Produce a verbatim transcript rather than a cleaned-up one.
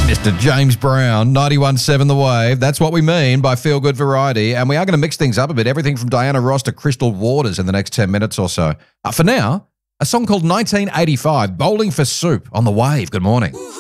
Mister James Brown, ninety-one point seven The Wave. That's what we mean by Feel Good Variety. And we are going to mix things up a bit, everything from Diana Ross to Crystal Waters in the next ten minutes or so. Uh, for now, a song called nineteen eighty-five, Bowling for Soup on The Wave. Good morning.